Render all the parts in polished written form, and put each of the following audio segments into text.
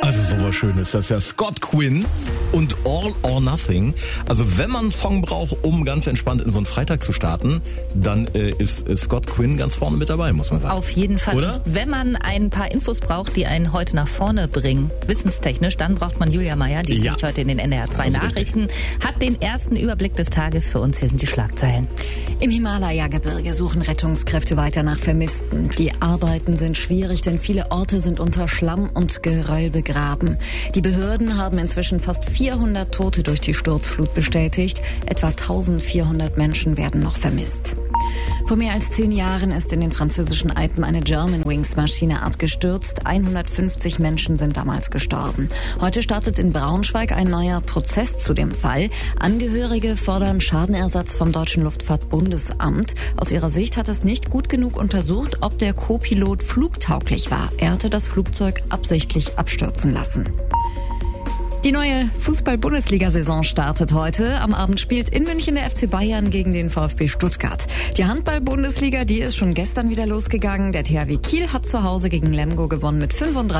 Also sowas Schönes, das ist ja Scott Quinn und All or Nothing. Also wenn man einen Song braucht, um ganz entspannt in so einen Freitag zu starten, dann ist Scott Quinn ganz vorne mit dabei, muss man sagen. Auf jeden Fall. Oder? Wenn man ein paar Infos braucht, die einen heute nach vorne bringen, wissenstechnisch, dann braucht man Julia Meyer, die ist heute in den NDR 2 Nachrichten, hat den ersten Überblick des Tages für uns. Hier sind die Schlagzeilen. Im Himalaya-Gebirge suchen Rettungskräfte weiter nach Vermissten. Die Arbeiten sind schwierig, denn viele Orte sind unter Schlamm und Geröll begraben. Die Behörden haben inzwischen fast 400 Tote durch die Sturzflut bestätigt. Etwa 1400 Menschen werden noch vermisst. Vor mehr als 10 Jahren ist in den französischen Alpen eine Germanwings-Maschine abgestürzt. 150 Menschen sind damals gestorben. Heute startet in Braunschweig ein neuer Prozess zu dem Fall. Angehörige fordern Schadenersatz vom Deutschen Luftfahrtbundesamt. Aus ihrer Sicht hat es nicht gut genug untersucht, ob der Co-Pilot flugtauglich war. Er hatte das Flugzeug absichtlich abstürzen lassen. Die neue Fußball-Bundesliga-Saison startet heute. Am Abend spielt in München der FC Bayern gegen den VfB Stuttgart. Die Handball-Bundesliga, die ist schon gestern wieder losgegangen. Der THW Kiel hat zu Hause gegen Lemgo gewonnen mit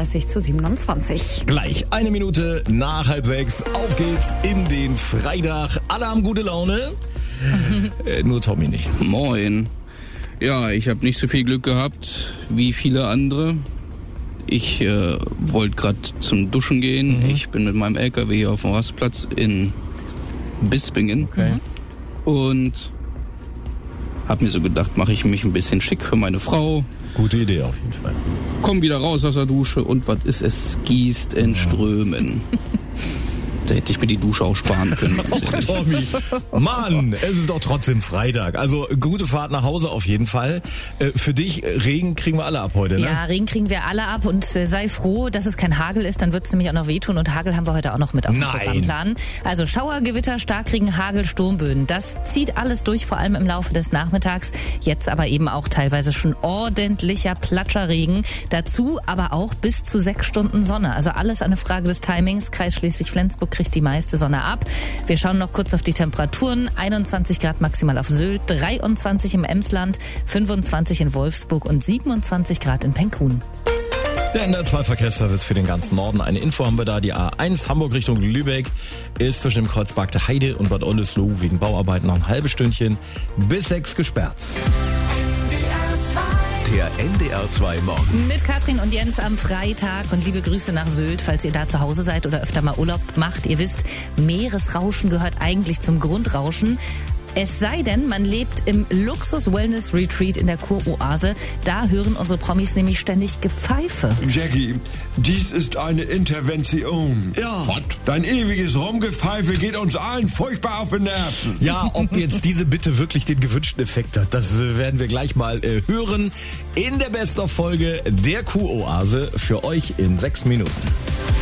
35-27. Gleich 1 Minute nach 5:30. Auf geht's in den Freitag. Alle haben gute Laune. Nur Tommy nicht. Moin. Ja, ich habe nicht so viel Glück gehabt wie viele andere. Ich wollte gerade zum Duschen gehen. Ich bin mit meinem LKW hier auf dem Rastplatz in Bispingen. Okay. Und habe mir so gedacht, mache ich mich ein bisschen schick für meine Frau. Gute Idee auf jeden Fall. Komm wieder raus aus der Dusche und was ist es? Gießt in Strömen. Da hätte ich mir die Dusche auch sparen können. Tommy, Mann, es ist doch trotzdem Freitag. Also gute Fahrt nach Hause auf jeden Fall. Für dich, Regen kriegen wir alle ab heute, ne? Ja, Regen kriegen wir alle ab und sei froh, dass es kein Hagel ist, dann wird es nämlich auch noch wehtun und Hagel haben wir heute auch noch mit auf dem Programmplan. Also Schauer, Gewitter, Starkregen, Hagel, Sturmböen, das zieht alles durch, vor allem im Laufe des Nachmittags. Jetzt aber eben auch teilweise schon ordentlicher Platscherregen. Dazu aber auch bis zu 6 Stunden Sonne. Also alles eine Frage des Timings. Kreis Schleswig-Flensburg kriegt die meiste Sonne ab. Wir schauen noch kurz auf die Temperaturen. 21 Grad maximal auf Sylt, 23 im Emsland, 25 in Wolfsburg und 27 Grad in Penkhuhn. Der NDR 2 Verkehrsservice für den ganzen Norden. Eine Info haben wir da. Die A1 Hamburg Richtung Lübeck ist zwischen dem Kreuz Bargte Heide und Bad Oldesloe wegen Bauarbeiten noch ein halbes Stündchen bis 6 gesperrt. Der NDR 2 Morgen. Mit Katrin und Jens am Freitag und liebe Grüße nach Sylt, falls ihr da zu Hause seid oder öfter mal Urlaub macht. Ihr wisst, Meeresrauschen gehört eigentlich zum Grundrauschen. Es sei denn, man lebt im Luxus-Wellness-Retreat in der Kuroase. Da hören unsere Promis nämlich ständig Gepfeife. Jackie, dies ist eine Intervention. Ja. Was? Dein ewiges Rumgepfeife geht uns allen furchtbar auf den Nerven. Ja, ob jetzt diese Bitte wirklich den gewünschten Effekt hat, das werden wir gleich mal hören in der Best-of-Folge der Kuroase für euch in 6 Minuten.